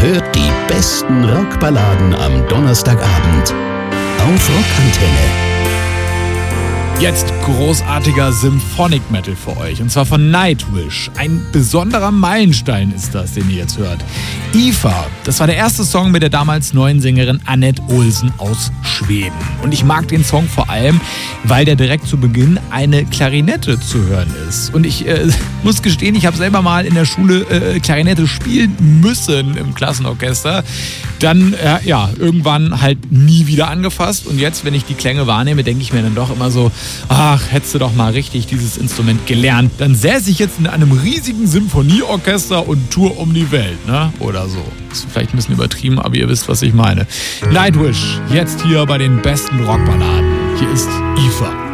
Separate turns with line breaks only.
hört die besten Rockballaden am Donnerstagabend auf Rockantenne.
Jetzt großartiger Symphonic Metal für euch, und zwar von Nightwish. Ein besonderer Meilenstein ist das, den ihr jetzt hört. Eva, das war der erste Song mit der damals neuen Sängerin Annette Olsen aus Schweden. Und ich mag den Song vor allem, weil der direkt zu Beginn eine Klarinette zu hören ist. Und ich muss gestehen, ich habe selber mal in der Schule Klarinette spielen müssen im Klassenorchester. Dann, irgendwann halt nie wieder angefasst. Und jetzt, wenn ich die Klänge wahrnehme, denke ich mir dann doch immer so, ach, hättest du doch mal richtig dieses Instrument gelernt. Dann säße ich jetzt in einem riesigen Symphonieorchester und tour um die Welt, ne? Oder so. Ist vielleicht ein bisschen übertrieben, aber ihr wisst, was ich meine. Nightwish, jetzt hier bei den besten Rockballaden. Hier ist Eva.